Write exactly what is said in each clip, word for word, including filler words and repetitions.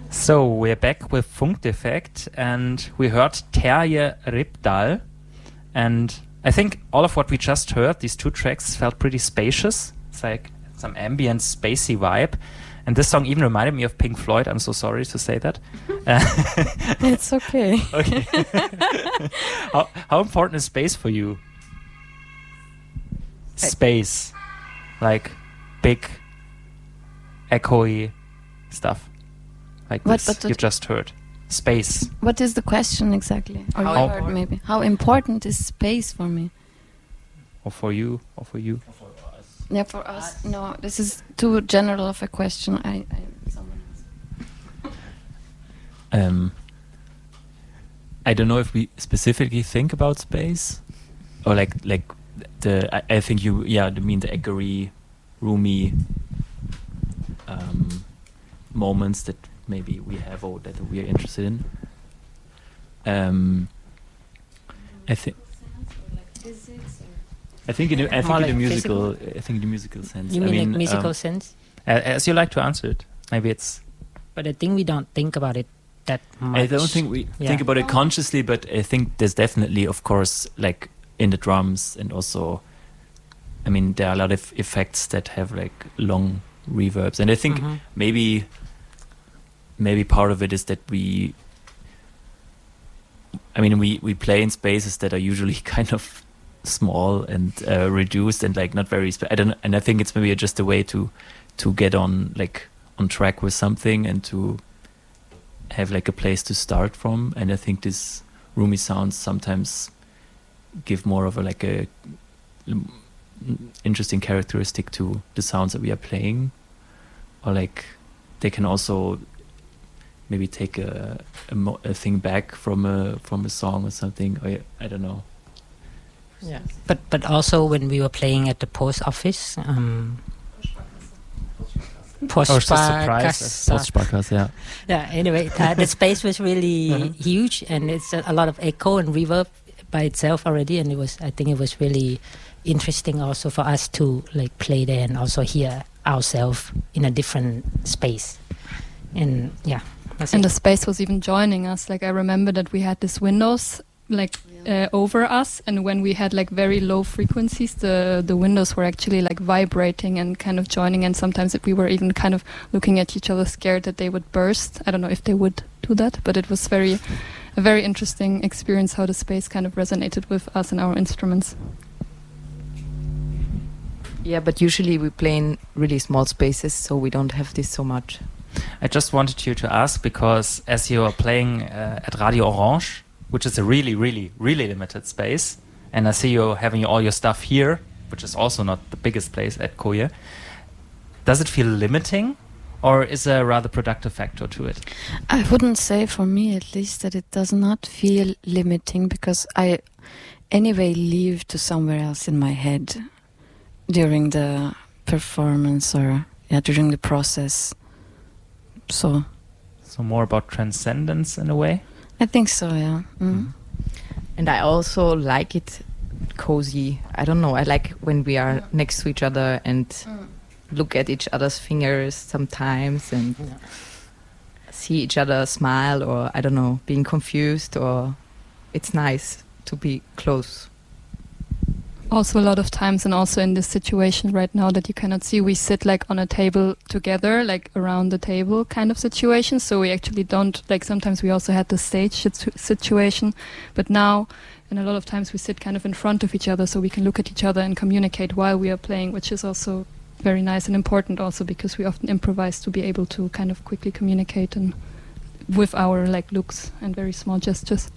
So we're back with Funkdefekt, and we heard Terje Rypdal, and I think all of what we just heard, these two tracks, felt pretty spacious. It's like some ambient, spacey vibe, and this song even reminded me of Pink Floyd. I'm so sorry to say that. It's okay. Okay. how, how important is space for you? Space, like big, echoey stuff. Like What- this but you just heard. Space. What is the question exactly? Or How you heard important? maybe. How important is space for me? Or for you, or for you. Yeah, for us. No, this is too general of a question. I, I someone else. Um, I don't know if we specifically think about space, or like like the. I, I think you yeah. I mean the echoey, roomy um, moments that maybe we have or that we are interested in. Um, I think. I think in a, I think More in like a musical. physical? I think in a musical sense. You I mean, mean like musical um, sense? A- As you like to answer it. Maybe it's. But I think we don't think about it that much. I don't think we Yeah. think about it consciously, but I think there's definitely, of course, like in the drums, and also, I mean, there are a lot of effects that have like long reverbs, and I think Mhm. maybe, maybe part of it is that we, I mean, we we play in spaces that are usually kind of small and uh, reduced and like not very. Spe- I don't, and I think it's maybe just a way to to get on like on track with something and to have like a place to start from. And I think these roomy sounds sometimes give more of a like a mm, interesting characteristic to the sounds that we are playing, or like they can also maybe take a a, mo- a thing back from a from a song or something. Or I don't know. Yeah. But but also when we were playing at the post office, um, Post Oh, it's a surprise. Postsparkasse, yeah. Yeah. Anyway, uh, the space was really Uh-huh. huge, and it's a, a lot of echo and reverb by itself already. And it was, I think, it was really interesting also for us to like play there and also hear ourselves in a different space. And yeah, that's And it. the space was even joining us. Like I remember that we had these windows like uh, over us, and when we had like very low frequencies, the the windows were actually like vibrating and kind of joining. And sometimes we were even kind of looking at each other, scared that they would burst. I don't know if they would do that, but it was very a very interesting experience how the space kind of resonated with us and our instruments. Yeah, but usually we play in really small spaces, so we don't have this so much. I just wanted you to ask because as you are playing uh, at Radio Orange, which is a really, really, really limited space, and I see you having all your stuff here, which is also not the biggest place at Koje, does it feel limiting, or is there a rather productive factor to it? I wouldn't say, for me at least, that it does not feel limiting, because I anyway leave to somewhere else in my head during the performance or yeah, during the process. So So more about transcendence in a way? I think so, yeah. Mm. And I also like it cozy. I don't know. I like when we are next to each other and look at each other's fingers sometimes and see each other smile, or I don't know, being confused, or it's nice to be close. Also a lot of times, and also in this situation right now that you cannot see, we sit like on a table together, like around the table kind of situation. So we actually don't, like sometimes we also had the stage situ- situation, but now, and a lot of times we sit kind of in front of each other so we can look at each other and communicate while we are playing, which is also very nice and important also because we often improvise to be able to kind of quickly communicate and with our like looks and very small gestures.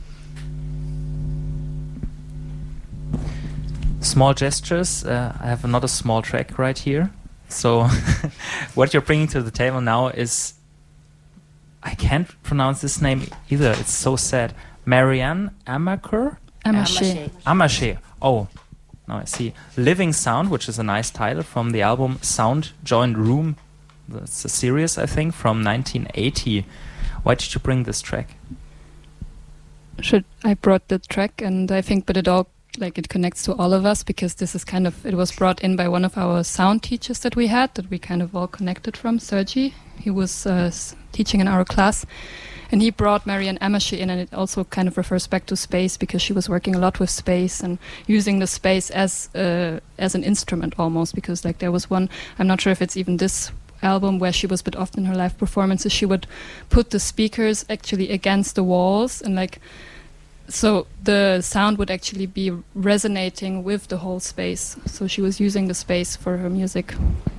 Small gestures. Uh, I have another small track right here. So what you're bringing to the table now is, I can't pronounce this name either. It's so sad. Marianne Amaker? Amaché. Amaché. Oh, now I see. Living Sound, which is a nice title from the album Sound Joined Room. That's a series, I think, from nineteen eighty. Why did you bring this track? Should I brought the track, and I think, but it all like it connects to all of us, because this is kind of, it was brought in by one of our sound teachers that we had, that we kind of all connected from, Sergi. He was uh, s- teaching in our class, and he brought Marianne Amerschi in, and it also kind of refers back to space, because she was working a lot with space and using the space as uh, as an instrument almost, because like there was one, I'm not sure if it's even this album, where she was, but often in her live performances she would put the speakers actually against the walls, and like so the sound would actually be resonating with the whole space. So she was using the space for her music.